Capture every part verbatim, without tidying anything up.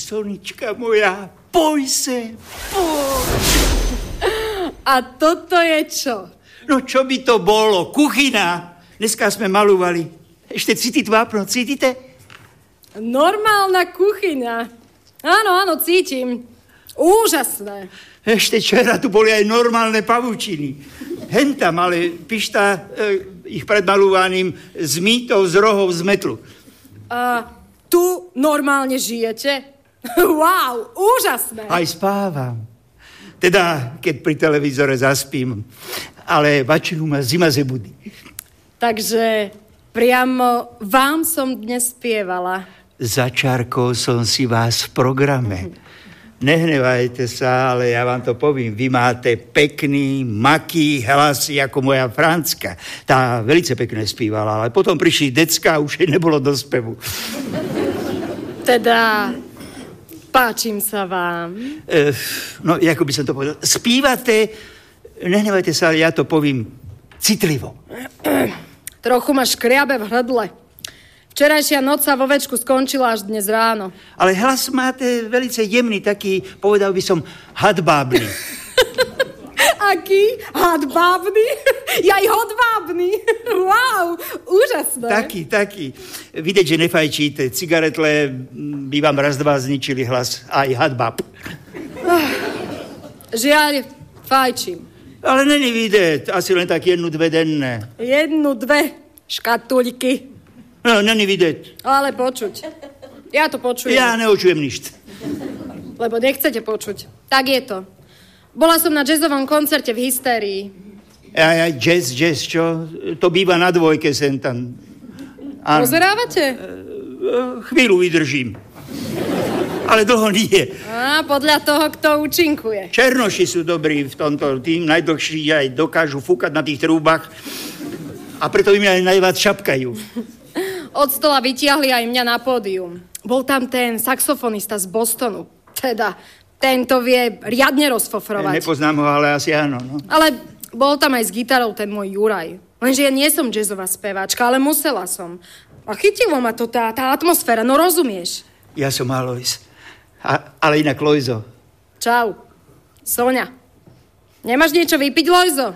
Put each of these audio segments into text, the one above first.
Sonička moja, poj se, poj. A toto je čo? No čo by to bolo? Kuchyna. Dneska sme malovali. Ešte cítiť vápno, cítite? Normálna kuchyňa. Áno, áno, cítim. Úžasné. Ešte včera tu boli aj normálne pavučiny. Hentam, ale pišta e, ich pred malovaním z mýtov, z rohov, z metlu. A tu normálne žijete? Wow, úžasné. Aj spávam. Teda, keď pri televízore zaspím. Ale väčšinu ma zima zebudí. Takže priamo vám som dnes spievala. Začarkol som si vás v programe. Nehnevajte sa, ale ja vám to poviem. Vy máte pekný, maký hlas ako moja Francka. Tá velice pekne spívala, ale potom prišli decka a už jej nebolo do spevu. Teda, páčim sa vám. E, no, ako by som to povedal. Spívate, nehnevajte sa, ale ja to poviem citlivo. Trochu ma škriabe v hrdle. Včerajšia noc sa vo večku skončila až dnes ráno. Ale hlas máte velice jemný, taký, povedal by som, hadbábny. Aký? Hadbábny? Jaj, hodbábny. Wow, úžasné. Taký, taký. Vidieť, že nefajčíte. Cigaretle by vám raz, dva zničili hlas. Aj hadbáb. Žiaľ, fajčím. Ale není vidieť. Asi len tak jednu, dve denné. Jednu, dve škatuľky. No, není vidieť. Ale počuť. Ja to počujem. Ja neočujem nič. Lebo nechcete počuť. Tak je to. Bola som na jazzovom koncerte v Hystérii. Aj, aj, jazz, jazz, čo? To býva na dvojke sem tam. Áno. Pozerávate? Chvíľu vydržím. Ale dlho nie. Á, podľa toho, kto účinkuje. Černoši sú dobrí v tomto. Tým najdlhší aj dokážu fúkať na tých trúbach. A preto im aj najviac šapkajú. Od stola vytiahli aj mňa na pódium. Bol tam ten saxofonista z Bostonu. Teda, tento vie riadne rozfofrovať. Nepoznám ho, ale asi áno. No. Ale bol tam aj s gitarou ten môj Juraj. Lenže ja nie som jazzová speváčka, ale musela som. A chytilo ma to tá, tá atmosféra, no rozumieš? Ja som Alois. A, ale inak Lojzo. Čau. Soňa. Nemáš niečo vypiť, Lojzo?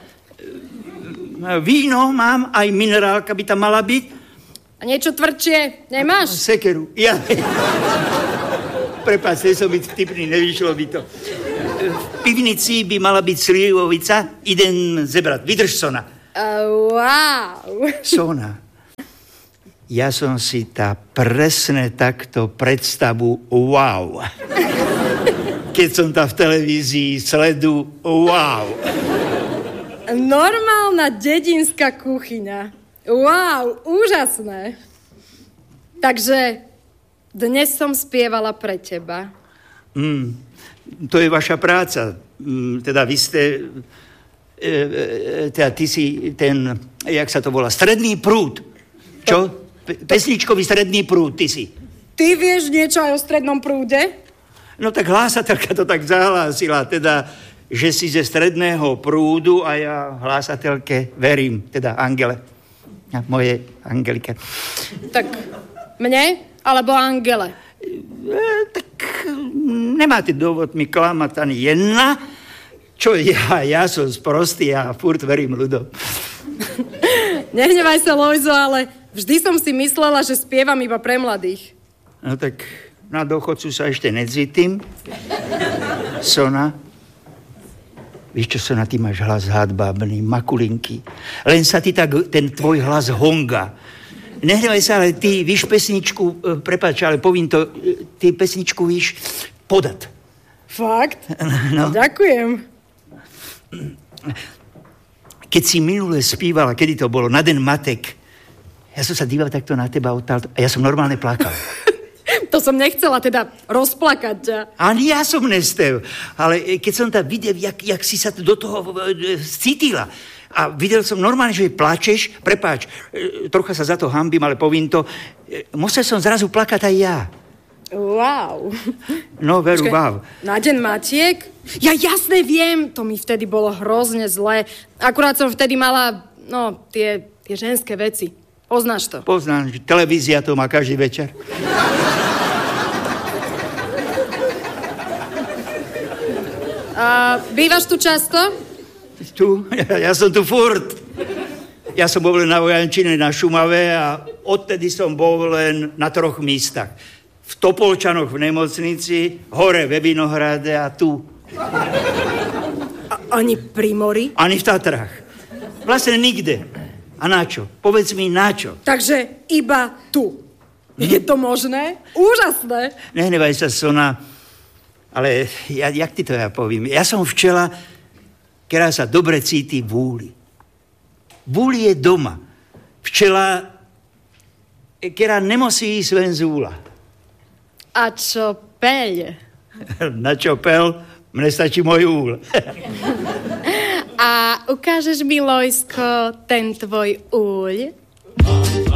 Víno mám, aj minerálka by tam mala byť. A niečo tvrdšie nemáš? Sekeru. Ja. Prepáč, som byť vtipný, nevyšlo by to. V pivnici by mala byť slivovica, idem zebrať. Vydrž, Sona. Uh, wow. Sona, ja som si tá presne takto predstavu wow. Keď som tá v televízii sledu wow. Normálna dedinská kuchyňa. Wow, úžasné. Takže dnes som spievala pre teba. Mm, to je vaša práca. Mm, teda vy ste... E, e, teda ty si ten... Jak sa to volá? Stredný prúd. Čo? Pe- pesničkový stredný prúd, ty si. Ty vieš niečo aj o strednom prúde? No tak hlásateľka to tak zahlásila. Teda, že si ze stredného prúdu a ja hlásateľke verím. Teda Angele. A moje Angelike. Tak mne alebo Angele? E, tak nemáte dôvod mi klamať ani jedna. Čo ja? Ja som sprostý a furt verím ľuďom. Nehnevaj sa, Lojzo, ale vždy som si myslela, že spievam iba pre mladých. No tak na dôchodcu sa ešte necítim. Sona. Víš čo, Sona, ty máš hlas hadbábny, makulinky. Len sa ty tak, ten tvoj hlas honga. Nehnevaj sa, ale ty víš pesničku, prepáč, ale povím to, ty pesničku víš podať. Fakt? No. Ďakujem. Keď si minule spívala, kedy to bolo, na Den matek, ja som sa díval takto na teba odtiaľto a ja som normálne plakal. To som nechcela teda rozplakať ťa. Ani ja som nestev. Ale keď som tam videl, jak, jak si sa do toho cítila a videl som normálne, že plačeš, prepáč, trocha sa za to hanbím, ale povím to, musel som zrazu plakať aj ja. Wow. No, veru, wow. Na deň matiek? Ja jasne viem, to mi vtedy bolo hrozne zlé. Akurát som vtedy mala, no, tie, tie ženské veci. Poznáš to? Poznám, že televízia to má každý večer. A bývaš tu často? Tu? Ja, ja som tu furt. Ja som bol len na Vojančine na Šumave a odtedy som bol len na troch místach. V Topolčanoch v nemocnici, hore ve Vinohrade a tu. A, ani pri mori? Ani v Tatrách. Vlastne nikde. A na čo? Povedz mi na čo. Takže iba tu. Je to možné? Úžasné. Nehnevaj sa, Sona, ale ja, jak ti to ja povím? Ja som včela, ktorá sa dobre cíti v úli. V úli je doma. Včela, ktorá nemusí ísť ven z úla. A čo peľ? Na čo pel? Mne stačí môj úl. A ukážeš mi, Lojsko, ten tvoj úľ?